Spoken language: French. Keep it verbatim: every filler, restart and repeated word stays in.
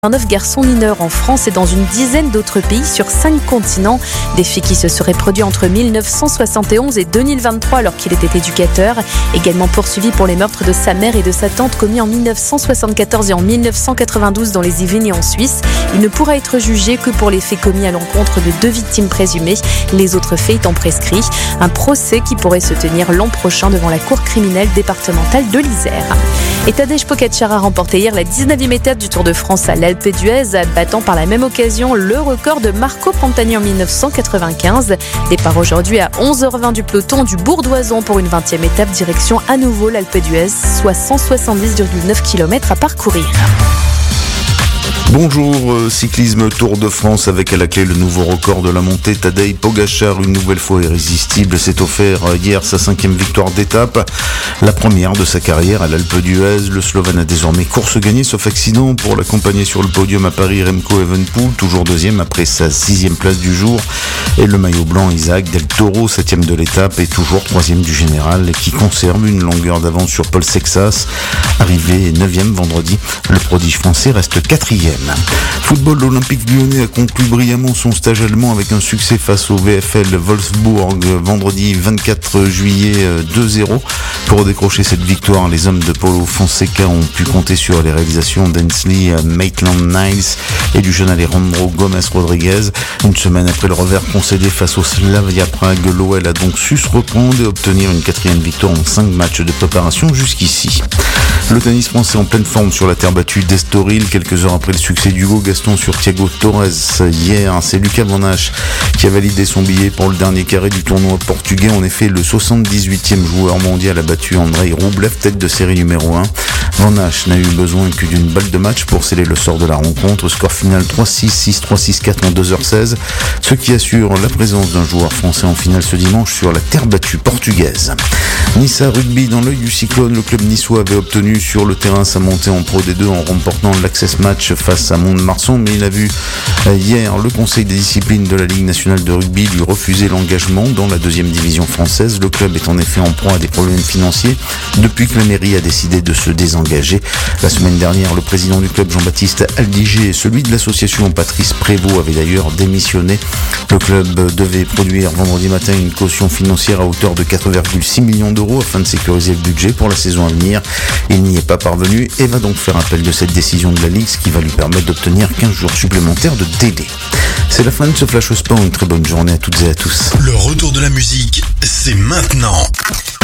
neuf garçons mineurs en France et dans une dizaine d'autres pays sur cinq continents. Des faits qui se seraient produits entre mille neuf cent soixante et onze et deux mille vingt-trois alors qu'il était éducateur. Également poursuivi pour les meurtres de sa mère et de sa tante commis en mille neuf cent soixante-quatorze et en mille neuf cent quatre-vingt-douze dans les Yvelines et en Suisse. Il ne pourra être jugé que pour les faits commis à l'encontre de deux victimes présumées, les autres faits étant prescrits. Un procès qui pourrait se tenir l'an prochain devant la cour criminelle départementale de l'Isère. Et Tadej Pogačar a remporté hier la dix-neuvième étape du Tour de France à l'Alpe d'Huez, battant par la même occasion le record de Marco Pantani en mille neuf cent quatre-vingt-quinze. Départ aujourd'hui à onze heures vingt du peloton du Bourdoisan pour une vingtième étape, direction à nouveau l'Alpe d'Huez, soit cent soixante-dix virgule neuf kilomètres à parcourir. Bonjour, euh, cyclisme Tour de France avec à la clé le nouveau record de la montée. Tadej Pogačar, une nouvelle fois irrésistible, s'est offert hier sa cinquième victoire d'étape, la première de sa carrière à l'Alpe d'Huez. Le Slovène a désormais course gagnée, sauf accident pour l'accompagner sur le podium à Paris. Remco Evenepoel, toujours deuxième après sa sixième place du jour. Et le maillot blanc Isaac Del Toro, septième de l'étape et toujours troisième du général, qui conserve une longueur d'avance sur Paul Sexas. Arrivé neuvième vendredi, le prodige français reste quatrième. Football, l'Olympique lyonnais a conclu brillamment son stage allemand avec un succès face au V F L Wolfsburg vendredi vingt-quatre juillet deux zéro. Pour décrocher cette victoire, les hommes de Paulo Fonseca ont pu compter sur les réalisations d'Hensley Maitland-Niles et du jeune Alejandro Gómez-Rodríguez. Une semaine après le revers concédé face au Slavia Prague, l'O L a donc su se reprendre et obtenir une quatrième victoire en cinq matchs de préparation jusqu'ici. Le tennis français en pleine forme sur la terre battue d'Estoril, quelques heures après le succès d'Hugo Gaston sur Thiago Torres hier. C'est Lucas Van Hache qui a validé son billet pour le dernier carré du tournoi portugais. En effet, le soixante-dix-huitième joueur mondial a battu Andrei Rublev, tête de série numéro un. Van Hache n'a eu besoin que d'une balle de match pour sceller le sort de la rencontre. Score final trois six, six trois, six quatre en deux heures seize, ce qui assure la présence d'un joueur français en finale ce dimanche sur la terre battue portugaise. Nice Rugby, dans l'œil du cyclone, le club niçois avait obtenu sur le terrain sa montée en Pro D deux en remportant l'Access Match face à Mont-de-Marsan, mais il a vu hier le conseil des disciplines de la Ligue nationale de rugby lui refuser l'engagement dans la deuxième division française. Le club est en effet en proie à des problèmes financiers depuis que la mairie a décidé de se désengager. La semaine dernière, le président du club Jean-Baptiste Aldiger et celui de l'association Patrice Prévost avaient d'ailleurs démissionné. Le club devait produire vendredi matin une caution financière à hauteur de quatre virgule six millions d'euros afin de sécuriser le budget pour la saison à venir. Il n'y est pas parvenu et va donc faire appel de cette décision de la Ligue, ce qui va lui permettre d'obtenir quinze jours supplémentaires de délai. C'est la fin de ce Flash au Sport, une très bonne journée à toutes et à tous. Le retour de la musique, c'est maintenant.